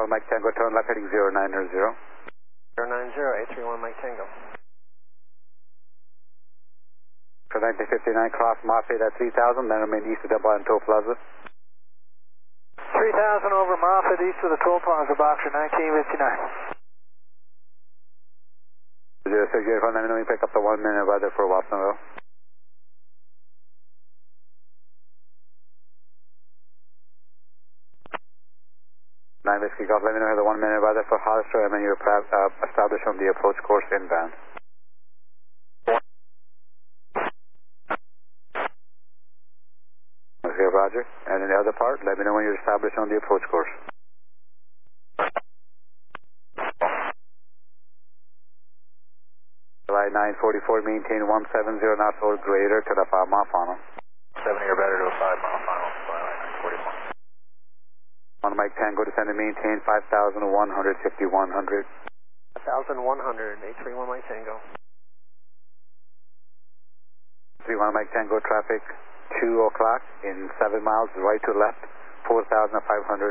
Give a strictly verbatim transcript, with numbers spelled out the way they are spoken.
one Mike Tango, turn left heading zero nine zero. zero nine zero, eight three one Mike Tango. For nineteen fifty-nine, cross Moffett at three thousand, then remain east of Double Island Toll Plaza. three thousand over Moffett, east of the Toll Plaza, Boxer, nineteen fifty-nine. zero six zero five, let me know you pick up the one minute weather for Watsonville. nine Whiskey Golf, let me know the one minute weather for Hollister, and then you're uh, established on the approach course inbound. Okay, Roger. And in the other part, let me know when you're established on the approach course. July nine forty-four, maintain one seventy knots or greater to the five mile final. seventy or better to a five mile final, July nine forty-four. On Mike Tango, descend and maintain five thousand one hundred, fifty-one hundred. five thousand one hundred, eight three one Mike Tango. three one Mike Tango, traffic two o'clock in seven miles, right to left, four thousand five hundred.